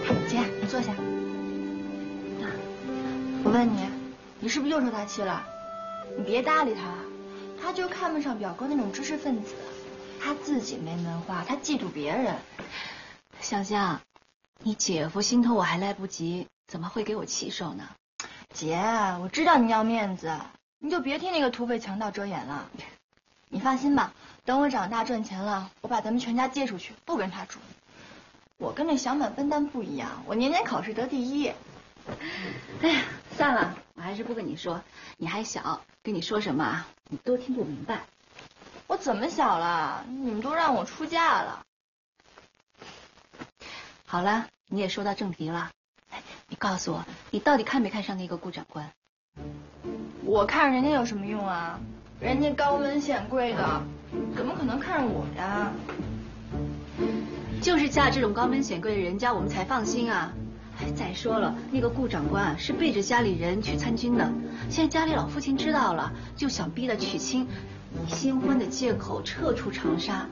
姐，你坐下。我问你，你是不是又受他气了？你别搭理他，他就看不上表哥那种知识分子，他自己没文化，他嫉妒别人。 香香，你姐夫心疼我还来不及，怎么会给我气受呢？ 姐，我知道你要面子，你就别替那个土匪强盗遮掩了。你放心吧，等我长大赚钱了，我把咱们全家接出去，不跟他住。我跟那小满笨蛋不一样，我年年考试得第一。 哎呀，算了，我还是不跟你说，你还小，跟你说什么啊，你都听不明白。 我怎么小了？你们都让我出嫁了。 好了，你也说到正题了，哎，你告诉我，你到底看没看上那个顾长官？ 我看人家有什么用啊？人家高门显贵的，怎么可能看上我呀？ 就是嫁这种高门显贵的人家，我们才放心啊。哎，再说了，那个顾长官是背着家里人去参军的，现在家里老父亲知道了，就想逼他娶亲，以新婚的借口撤出长沙。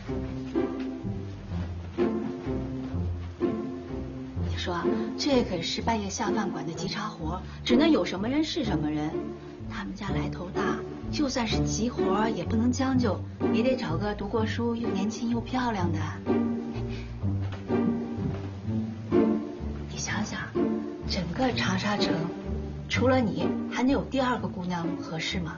你说这可是半夜下饭馆的急茬活，只能有什么人是什么人。他们家来头大，就算是急活也不能将就，也得找个读过书又年轻又漂亮的。你想想，整个长沙城，除了你，还能有第二个姑娘合适吗？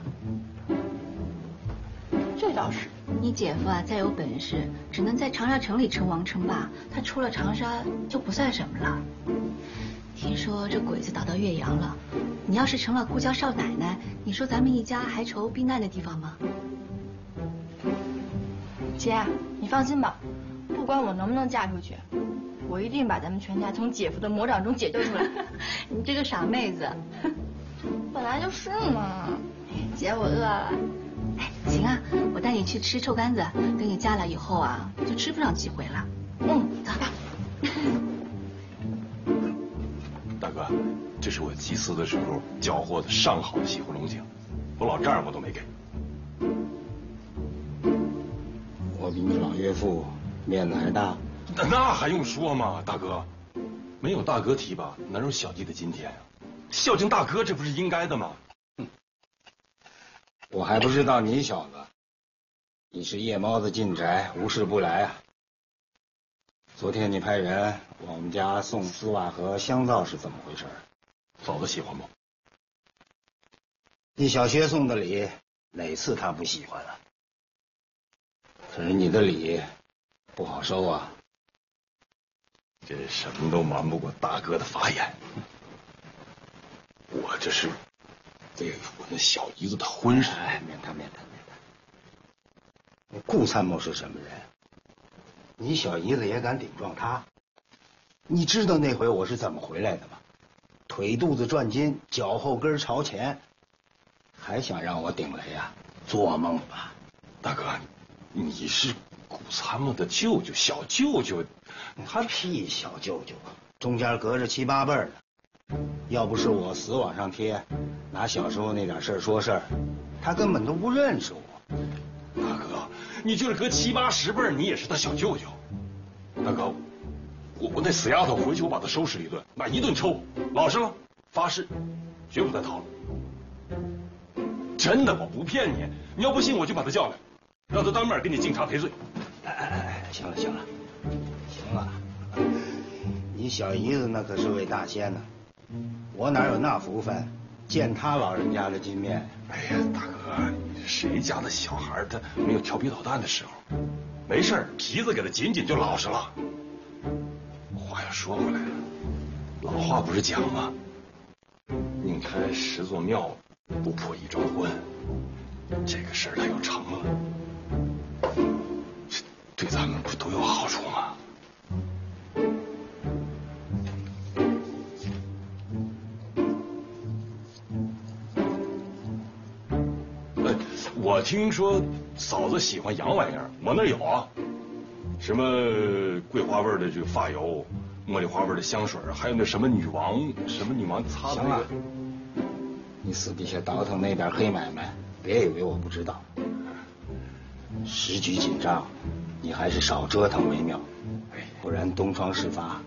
这倒是。 你姐夫啊，再有本事，只能在长沙城里称王称霸，他出了长沙就不算什么了。听说这鬼子打到岳阳了，你要是成了顾家少奶奶，你说咱们一家还愁避难的地方吗？ 姐，你放心吧，不管我能不能嫁出去，我一定把咱们全家从姐夫的魔掌中解救出来。 你这个傻妹子。 本来就是嘛。姐，我饿了。 哎，行啊，我带你去吃臭干子，等你嫁了以后啊，就吃不上几回了。走吧。 大哥，这是我祭祀的时候缴获的上好的西湖龙井，我老丈人我都没给。 我比你老岳父面子还大。 那还用说吗，大哥？没有大哥提拔，哪有小弟的今天啊？孝敬大哥，这不是应该的吗？ 我还不知道你小子，你是夜猫子进宅，无事不来啊。昨天你派人往我们家送丝袜和香皂是怎么回事？ 嫂子喜欢不？ 你小薛送的礼，哪次他不喜欢了？可是你的礼不好收啊。 这什么都瞒不过大哥的法眼。我这是为我那小姨子的婚事。 哎，免谈。顾参谋是什么人？你小姨子也敢顶撞他？你知道那回我是怎么回来的吗？腿肚子转筋，脚后跟朝前，还想让我顶雷呀？做梦吧！ 大哥，你是顾参谋的舅舅，小舅舅， 他屁小舅舅，中间隔着7、8辈儿呢。要不是我死往上贴，拿小时候那点事儿说事儿，他根本都不认识我。 大哥，你就是隔7、8、10辈儿，你也是他小舅舅。大哥，我那死丫头回去，我把她收拾一顿，那一顿抽，老实了，发誓，绝不再逃了。真的，我不骗你。你要不信，我就把她叫来，让她当面给你敬茶赔罪。 哎，行了，你小姨子那可是位大仙呢，我哪有那福分见他老人家的金面？ 哎呀，大哥，谁家的小孩他没有调皮捣蛋的时候？没事，皮子给他紧紧就老实了。话又说回来了，老话不是讲吗？宁开10座庙，不破1桩婚。这个事儿他要成了，这对咱们不都有好处吗？我听说嫂子喜欢洋玩意儿，我那儿有啊，什么桂花味的这个发油，茉莉花味的香水，还有那什么女王擦的那个。 你私底下倒腾那点黑买卖，别以为我不知道。时局紧张，你还是少折腾为妙，不然东窗事发，